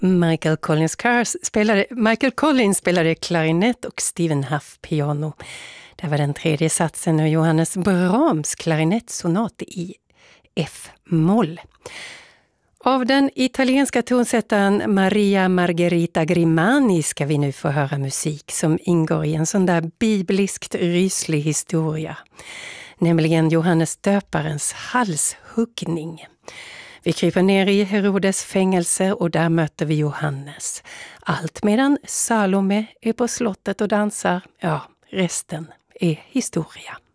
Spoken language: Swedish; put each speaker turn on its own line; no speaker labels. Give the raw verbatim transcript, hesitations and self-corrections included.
Michael Collins Cars spelade, Michael Collins spelade klarinett och Stephen Huff piano. Det var den tredje satsen ur Johannes Brahms klarinettsonat i F-moll. Av den italienska tonsättaren Maria Margherita Grimani ska vi nu få höra musik som ingår i en sån där bibliskt ryslig historia. Nämligen Johannes döparens halshuggning. Vi kryper ner i Herodes fängelse och där möter vi Johannes. Allt medan Salome är på slottet och dansar, ja, resten är historia.